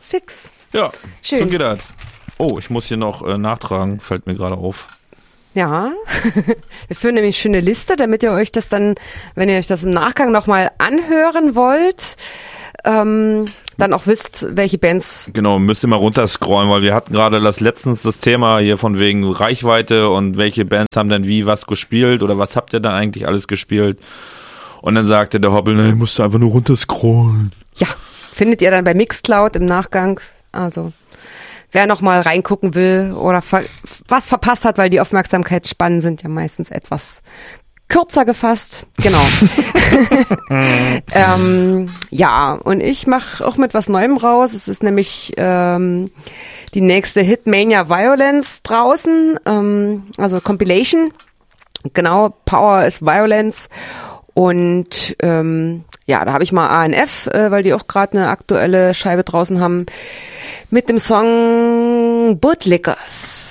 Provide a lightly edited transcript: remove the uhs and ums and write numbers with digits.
fix. Ja, Schön. so geht das. Oh, ich muss hier noch nachtragen, fällt mir gerade auf. Ja, wir führen nämlich eine schöne Liste, damit ihr euch das dann, wenn ihr euch das im Nachgang nochmal anhören wollt, dann auch wisst, welche Bands. Genau, müsst ihr mal runterscrollen, weil wir hatten gerade letztens das Thema hier von wegen Reichweite und welche Bands haben denn wie was gespielt oder was habt ihr da eigentlich alles gespielt? Und dann sagte der Hoppel, ne, musst du einfach nur runterscrollen. Ja, findet ihr dann bei Mixcloud im Nachgang. Also wer noch mal reingucken will oder was verpasst hat, weil die Aufmerksamkeitsspannen sind ja meistens etwas kürzer gefasst. Genau. Ja, und ich mache auch mit was Neuem raus. Es ist nämlich die nächste Hitmania Violence draußen, also Compilation. Genau, Power is Violence. Und ja, da habe ich mal ANF, weil die auch gerade eine aktuelle Scheibe draußen haben, mit dem Song Bootlickers.